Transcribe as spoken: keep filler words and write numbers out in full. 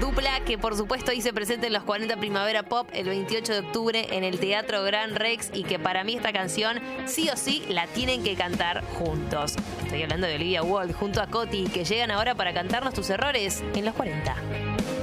Dupla que por supuesto hice presente en los cuarenta Primavera Pop el veintiocho de octubre en el Teatro Gran Rex y que para mí esta canción sí o sí la tienen que cantar juntos. Estoy hablando de Olivia Wilde junto a Coti que llegan ahora para cantarnos tus errores en los cuarenta.